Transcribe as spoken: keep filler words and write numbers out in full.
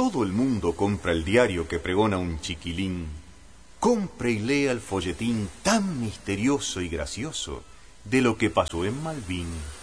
todo el mundo compra el diario que pregona un chiquilín, compre y lea el folletín tan misterioso y gracioso de lo que pasó en Malvin.